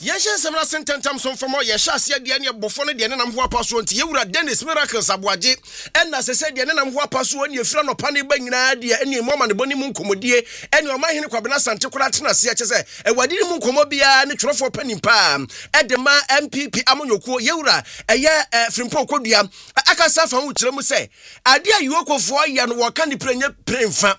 Yesha semra sententam som from ye shasia de ne bofo ne de nam ho apaso nti yewura Dennis Miracles aboaje enna sese de ne nam ho apaso ne efira no pa ne ba nyina de ene moma ne boni mu nkomodie ene o mahene kwabena sante kura tena se kyese ewade ne mu nkomo bia ne twerofo panimpa edema MPP amonyokuo yewura eye frimpo kodua akasa fa hu kyerɛ mu se ade ayuokofo ya no wo ka ne prenya premfa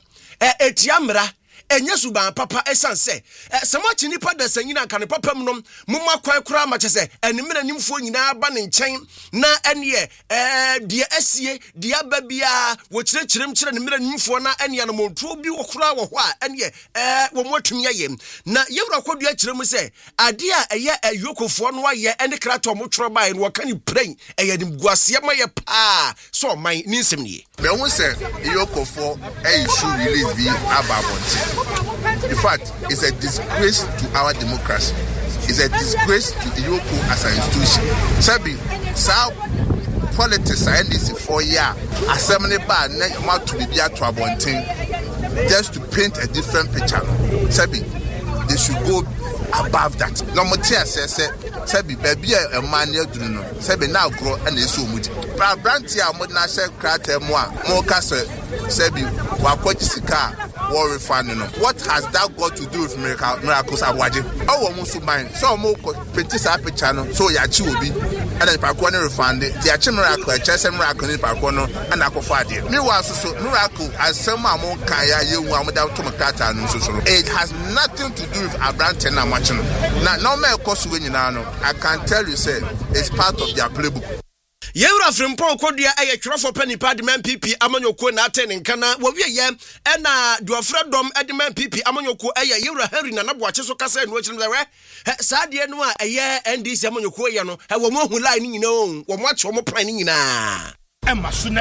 etiamra enye suban papa esanse samachi nipa da sanyina nka ne papa mnom mumma kwan kura ma kyese enimira nimfo nyina ba ne nkyɛn na ene de asie de ababia wo kyerɛkyerɛm kyerɛ ne mira nimfo na ene no montuo bi wo kura wo ho a ene wo motumi ayem na yewura kodua kyerɛ mu se ade a eye ayokofo no aye ene krato mo tworo bae no ka ne pran eye nim guase ma ye pa so man ni nsem nie be hu se ayokofo issue release bi ababonti. In fact, it's a disgrace to our democracy. It's a disgrace to Iyoko as an institution. Sabi, sa politics are this 4 year. Assembly bar not to be to abonting just to paint a different picture. Sabi, they should go above that. No more says, Sabi, baby, a man you do know. Sabi now grow and they so much. Brantia Modna said, Crater more castle. Sabi, Wakwajisika. War funding. What has that got to do with Miracles Awaji? Oh, almost mine. So more pretty happy channel. So Yachi will be and then Parkwana refunded the Achimiracle, Chessam Miracle in Parkono and Aquafadi. Meanwhile, so Miracle as some more Kaya, you want without Tomakata and social. It has nothing to do with Abranten and Machino. Now, no matter cost winning, I can tell you, say it's part of their playbook. Yewura frimpo kodia eye twrofo panipa de MPP amanyoko na aten nkana wo wie ye na duofra dom de MPP amanyoko eye yewura Henry na naboache so kasa enu akyirim lewe saa de no a eye NDC amanyoko ye no wo mo hu line nyina wo mo ache mo plan nyina emasuna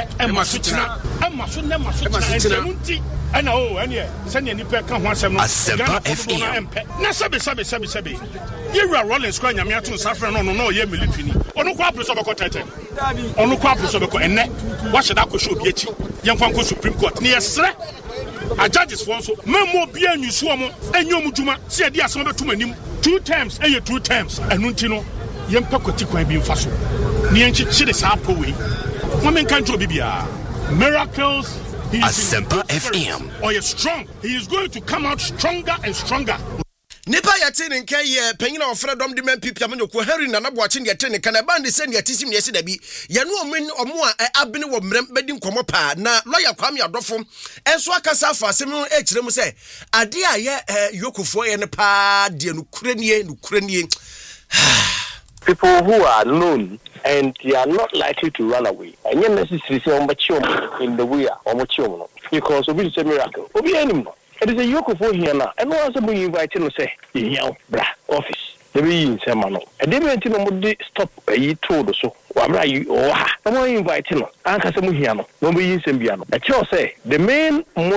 nti ana o ene sene nipa ka ho asem no Asempa FM na sabe yewura Rollins kwa nyame ato safra no ye military onu kwa preso beko tete onu kwa preso beko enne wa sheda ko show bi achi yemfa ko Supreme Court ne yesre a judges for so memo bia nyuso mo enyom djuma se ade asem betum anim 2 times enu nti no yempa kwati kwan bi mfa so ne enchi chire sa powe women can't do bibia Miracles. Asempa FM. Or you're strong. He is going to come out stronger and stronger. Nipa yate ne nka ye panyina ofra dom de MPP amanyoko Henry na naboache ne yate ne kana band se ne yatisim ne yesi da bi ye no omo a abene wo mrem bedi nkomo pa na lawyer Kwame Adofo enso akasa afa asem e kirem se ade a ye yokofo ye ne pa de nukurenie people who are known and they are not likely to run away. And you necessarily say in the way or because obi is a miracle. Obi anymore. It is a yoke for here now. And once we invite him to say, bra office. They be in Semano. And they went to stop a told so. Wabra you or I want to invite him. Anka Samuhiano. No be in Sembiano. I say the main